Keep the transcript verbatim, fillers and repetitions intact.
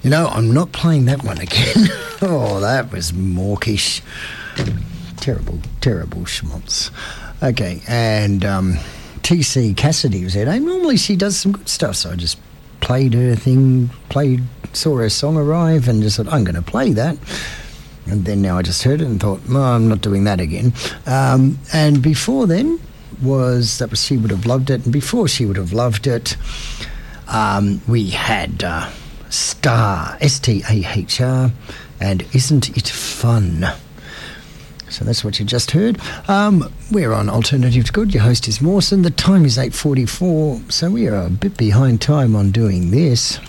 You know, I'm not playing that one again. Oh, that was mawkish. Terrible, terrible schmaltz. Okay, and um, T C Cassidy was there. Hey, normally she does some good stuff, so I just played her thing, played, saw her song arrive and just thought, I'm going to play that. And then now I just heard it and thought, no, I'm not doing that again. Um, and before then was, that was She Would Have Loved It. And before She Would Have Loved It, um, we had uh, Star, S T A H R, and Isn't It Fun? So that's what you just heard. Um, we're on Alternative to Good. Your host is Mawson. The time is eight forty-four, so we are a bit behind time on doing this.